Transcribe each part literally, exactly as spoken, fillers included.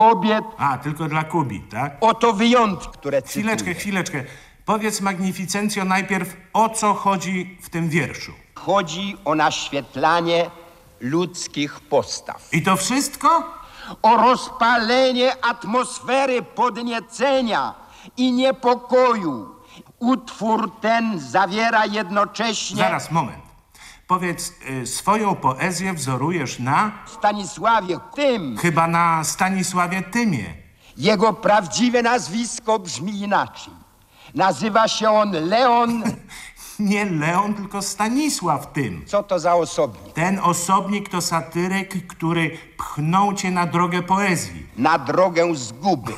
kobiet. A, tylko dla Kubi, tak? Oto wyjątki, które cytuję. Chwileczkę, chwileczkę. Powiedz, Magnificencjo, najpierw, o co chodzi w tym wierszu. Chodzi o naświetlanie ludzkich postaw. I to wszystko? O rozpalenie atmosfery podniecenia i niepokoju. Utwór ten zawiera jednocześnie... Zaraz, moment. Powiedz, y, swoją poezję wzorujesz na... Stanisławie Tym. Chyba na Stanisławie Tymie. Jego prawdziwe nazwisko brzmi inaczej. Nazywa się on Leon... Nie Leon, tylko Stanisław Tym. Co to za osobnik? Ten osobnik to satyryk, który pchnął cię na drogę poezji. Na drogę zguby,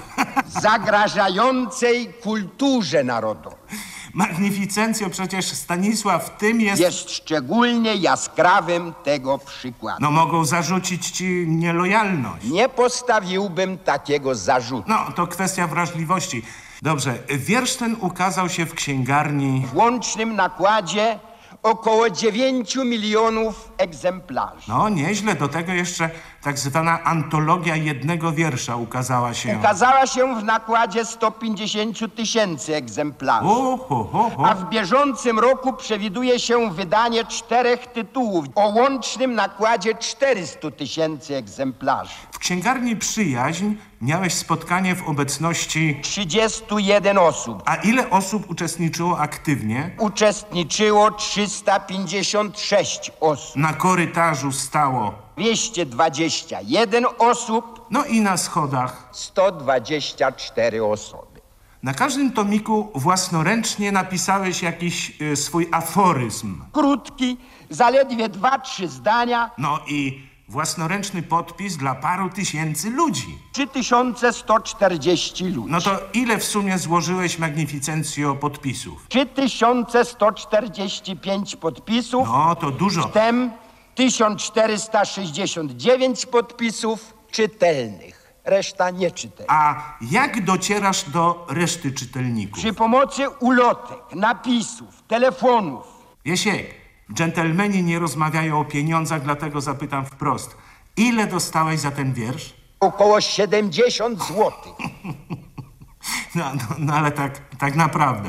zagrażającej kulturze narodowej. Magnificencjo, przecież Stanisław Tym jest... Jest szczególnie jaskrawym tego przykładem. No mogą zarzucić ci nielojalność. Nie postawiłbym takiego zarzutu. No, to kwestia wrażliwości. Dobrze, wiersz ten ukazał się w księgarni... W łącznym nakładzie około dziewięciu milionów egzemplarzy. No, nieźle. Do tego jeszcze tak zwana antologia jednego wiersza ukazała się. Ukazała się w nakładzie sto pięćdziesiąt tysięcy egzemplarzy. O, ho, ho, ho. A w bieżącym roku przewiduje się wydanie czterech tytułów o łącznym nakładzie czterystu tysięcy egzemplarzy. W księgarni Przyjaźń miałeś spotkanie w obecności... trzydziestu jeden osób. A ile osób uczestniczyło aktywnie? Uczestniczyło trzysta pięćdziesiąt sześć osób. Na korytarzu stało... dwieście dwadzieścia jeden osób. No i na schodach. sto dwadzieścia cztery osoby. Na każdym tomiku własnoręcznie napisałeś jakiś y, swój aforyzm. Krótki, zaledwie dwa, trzy zdania. No i własnoręczny podpis dla paru tysięcy ludzi. trzy tysiące sto czterdzieści ludzi. No to ile w sumie złożyłeś, Magnificencjo, podpisów? trzy tysiące sto czterdzieści pięć podpisów. No, to dużo. Wtem tysiąc czterysta sześćdziesiąt dziewięć podpisów czytelnych. Reszta nieczytelna. A jak docierasz do reszty czytelników? Przy pomocy ulotek, napisów, telefonów. Jasiek, dżentelmeni nie rozmawiają o pieniądzach, dlatego zapytam wprost. Ile dostałeś za ten wiersz? Około siedemdziesiąt złotych. No, no, no ale tak, tak naprawdę.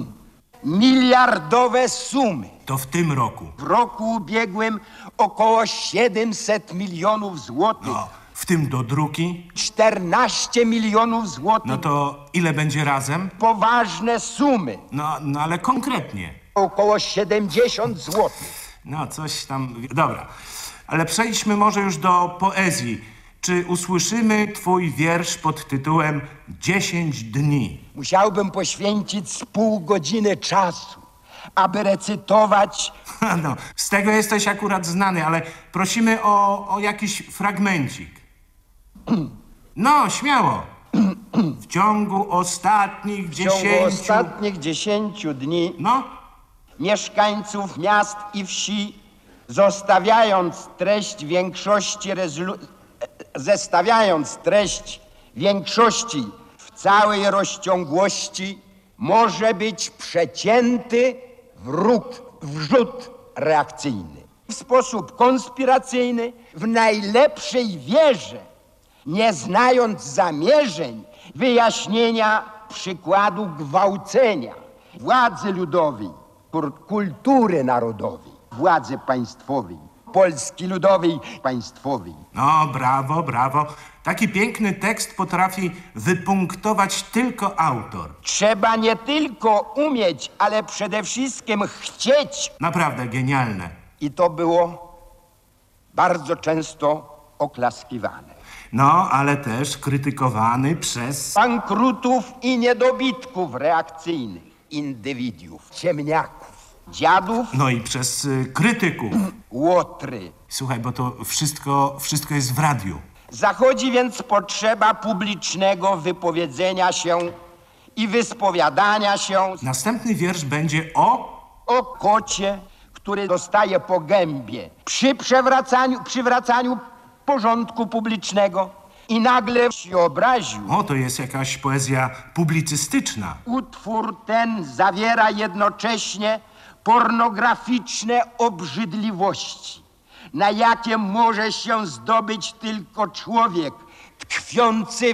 Miliardowe sumy. To w tym roku. W roku ubiegłym około siedemset milionów złotych. No, w tym do druki. czternaście milionów złotych. No to ile będzie razem? Poważne sumy. No, no ale konkretnie. Około siedemdziesiąt złotych. No, coś tam... Dobra, ale przejdźmy może już do poezji. Czy usłyszymy twój wiersz pod tytułem dziesięć dni? Musiałbym poświęcić z pół godziny czasu, aby recytować... No, z tego jesteś akurat znany, ale prosimy o, o jakiś fragmencik. No, śmiało. W ciągu ostatnich W dziesięciu... ciągu ostatnich dziesięciu dni No, mieszkańców miast i wsi, zostawiając treść większości rezolu... zestawiając treść większości w całej rozciągłości, może być przecięty wróg, wrzut reakcyjny. W sposób konspiracyjny, w najlepszej wierze, nie znając zamierzeń wyjaśnienia przykładu gwałcenia władzy ludowej, kultury narodowej, władzy państwowej, Polski Ludowej Państwowej. no, brawo, brawo. Taki piękny tekst potrafi wypunktować tylko autor. Trzeba nie tylko umieć, ale przede wszystkim chcieć. Naprawdę genialne. I to było bardzo często oklaskiwane. No, ale też krytykowany przez... Bankrutów i niedobitków reakcyjnych, indywidiów, ciemniaków, dziadów, No i przez y, krytyków. łotry. Słuchaj, bo to wszystko, wszystko jest w radiu. Zachodzi więc potrzeba publicznego wypowiedzenia się i wyspowiadania się Następny wiersz będzie o... o kocie, który dostaje po gębie przy przewracaniu, przywracaniu porządku publicznego i nagle się obraził. O, to jest jakaś poezja publicystyczna. Utwór ten zawiera jednocześnie pornograficzne obrzydliwości, na jakie może się zdobyć tylko człowiek tkwiący